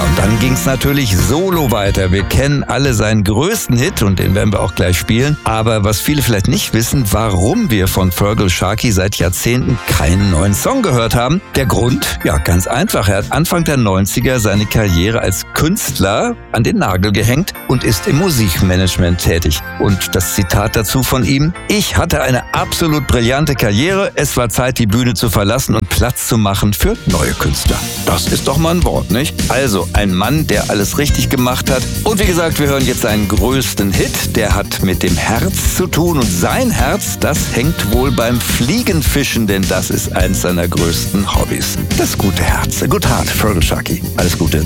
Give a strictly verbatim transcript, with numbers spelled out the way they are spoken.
Ja, und dann ging's natürlich solo weiter. Wir kennen alle seinen größten Hit und den werden wir auch gleich spielen. Aber was viele vielleicht nicht wissen, warum wir von Feargal Sharkey seit Jahrzehnten keinen neuen Song gehört haben. Der Grund? Ja, ganz einfach. Er hat Anfang der neunziger seine Karriere als Künstler an den Nagel gehängt und ist im Musikmanagement tätig. Und das Zitat dazu von ihm: Ich hatte eine absolut brillante Karriere. Es war Zeit, die Bühne zu verlassen und Platz zu machen für neue Künstler. Das ist doch mal ein Wort, nicht? Also ein Mann, der alles richtig gemacht hat. Und wie gesagt, wir hören jetzt seinen größten Hit. Der hat mit dem Herz zu tun. Und sein Herz, das hängt wohl beim Fliegenfischen, denn das ist eins seiner größten Hobbys. Das gute Herz. Good Heart, Feargal Sharkey. Alles Gute.